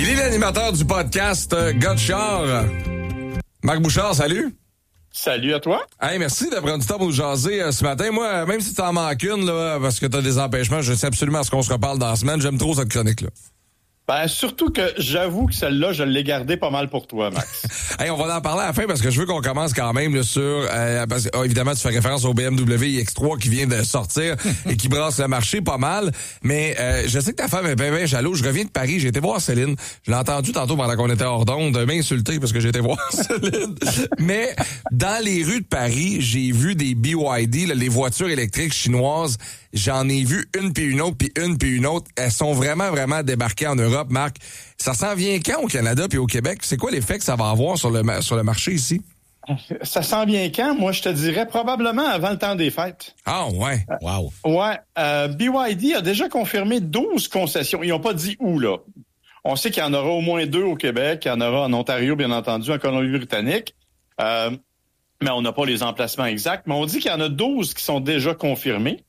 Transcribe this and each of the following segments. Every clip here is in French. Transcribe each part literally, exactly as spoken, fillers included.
Il est l'animateur du podcast euh, Gars de char. Marc Bouchard, salut. Salut à toi. Hey, merci de prendre du temps pour nous jaser euh, ce matin. Moi, même si tu en manques une, là, parce que tu as des empêchements, je sais absolument à ce qu'on se reparle dans la semaine. J'aime trop cette chronique-là. Ben, surtout que j'avoue que celle-là, je l'ai gardée pas mal pour toi, Max. Hey, on va en parler à la fin parce que je veux qu'on commence quand même là, sur... Euh, parce que, oh, évidemment, tu fais référence au B M W i X trois qui vient de sortir et qui brasse le marché pas mal. Mais euh, je sais que ta femme est bien, bien jalouse. Je reviens de Paris, j'ai été voir Céline. Je l'ai entendu tantôt pendant qu'on était hors d'onde m'insulter parce que j'ai été voir Céline. Mais dans les rues de Paris, j'ai vu des B Y D, là, les voitures électriques chinoises. J'en ai vu une puis une autre, puis une puis une autre. Elles sont vraiment, vraiment débarquées en Europe, Marc. Ça s'en vient quand au Canada puis au Québec? C'est quoi l'effet que ça va avoir sur le, sur le marché ici? Ça s'en vient quand? Moi, je te dirais probablement avant le temps des fêtes. Ah ouais, wow. Ouais, euh, B Y D a déjà confirmé douze concessions. Ils n'ont pas dit où, là. On sait qu'il y en aura au moins deux au Québec, il y en aura en Ontario, bien entendu, en Colombie-Britannique. Euh, mais on n'a pas les emplacements exacts. Mais on dit qu'il y en a douze qui sont déjà confirmés.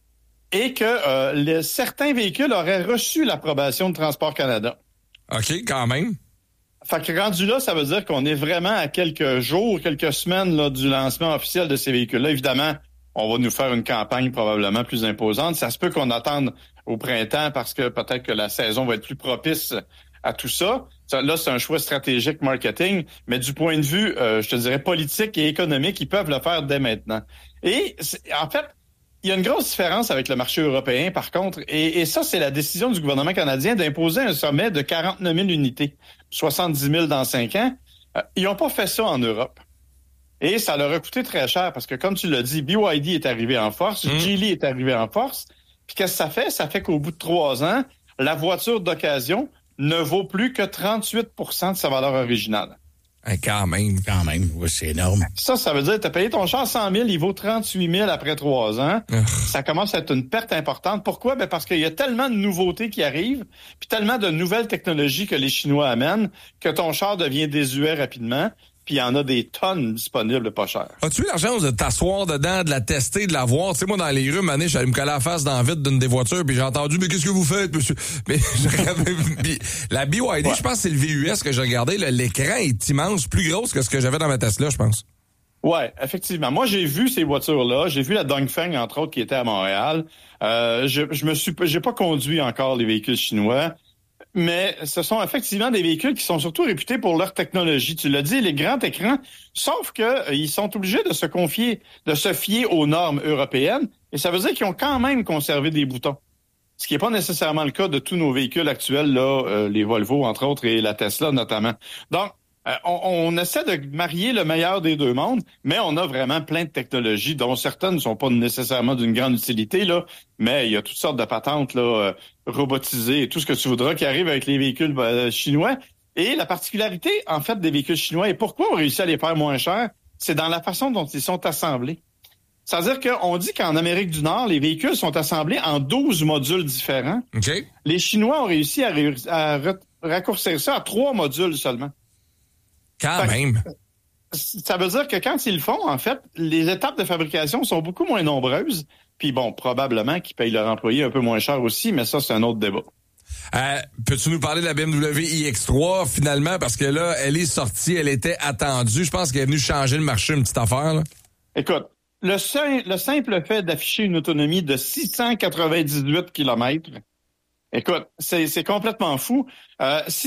Et que euh, les, certains véhicules auraient reçu l'approbation de Transport Canada. OK, quand même. Fait que rendu là, ça veut dire qu'on est vraiment à quelques jours, quelques semaines là, du lancement officiel de ces véhicules-là. Évidemment, on va nous faire une campagne probablement plus imposante. Ça se peut qu'on attende au printemps parce que peut-être que la saison va être plus propice à tout ça. ça là, c'est un choix stratégique marketing, mais du point de vue, euh, je te dirais, politique et économique, ils peuvent le faire dès maintenant. Et en fait, il y a une grosse différence avec le marché européen, par contre, et, et ça, c'est la décision du gouvernement canadien d'imposer un sommet de quarante-neuf mille unités, soixante-dix mille dans cinq ans. Euh, ils n'ont pas fait ça en Europe. Et ça leur a coûté très cher, parce que comme tu l'as dit, B Y D est arrivé en force, mmh. Geely est arrivé en force, puis qu'est-ce que ça fait? Ça fait qu'au bout de trois ans, la voiture d'occasion ne vaut plus que trente-huit pour cent de sa valeur originale. Hey, quand même, quand même. Oui, c'est énorme. Ça, ça veut dire que tu as payé ton char cent mille, il vaut trente-huit mille après trois ans. Ça commence à être une perte importante. Pourquoi? Ben parce qu'il y a tellement de nouveautés qui arrivent, puis tellement de nouvelles technologies que les Chinois amènent, que ton char devient désuet rapidement. Puis il y en a des tonnes disponibles pas chères. As-tu eu la chance de t'asseoir dedans, de la tester, de la voir? Tu sais, moi, dans les rues, mané, j'allais me coller la face dans le vide d'une des voitures, puis j'ai entendu, mais qu'est-ce que vous faites, monsieur? Mais la B Y D, ouais. Je pense que c'est le V U S que j'ai regardé, là, l'écran est immense, plus grosse que ce que j'avais dans ma Tesla, je pense. Ouais, effectivement. Moi, j'ai vu ces voitures-là. J'ai vu la Dongfeng, entre autres, qui était à Montréal. Euh, je, je me suis, j'ai pas conduit encore les véhicules chinois. Mais ce sont effectivement des véhicules qui sont surtout réputés pour leur technologie. Tu l'as dit, les grands écrans, sauf que euh, ils sont obligés de se confier, de se fier aux normes européennes. Et ça veut dire qu'ils ont quand même conservé des boutons. Ce qui n'est pas nécessairement le cas de tous nos véhicules actuels, là, euh, les Volvo, entre autres, et la Tesla notamment. Donc, euh, on, on essaie de marier le meilleur des deux mondes, mais on a vraiment plein de technologies, dont certaines ne sont pas nécessairement d'une grande utilité, là, mais il y a toutes sortes de patentes là, euh, robotisées et tout ce que tu voudras qui arrivent avec les véhicules euh, chinois. Et la particularité, en fait, des véhicules chinois, et pourquoi on réussit à les faire moins chers, c'est dans la façon dont ils sont assemblés. C'est-à-dire qu'on dit qu'en Amérique du Nord, les véhicules sont assemblés en douze modules différents. Okay. Les Chinois ont réussi à, ré- à re- raccourcir ça à trois modules seulement. Quand fait, même. Ça veut dire que quand ils le font, en fait, les étapes de fabrication sont beaucoup moins nombreuses. Puis bon, probablement qu'ils payent leurs employés un peu moins cher aussi, mais ça, c'est un autre débat. Euh, peux-tu nous parler de la B M W i X trois, finalement? Parce que là, elle est sortie, elle était attendue. Je pense qu'elle est venue changer le marché, une petite affaire, là. Écoute, le, sim- le simple fait d'afficher une autonomie de six cent quatre-vingt-dix-huit kilomètres, écoute, c'est, c'est complètement fou. Euh,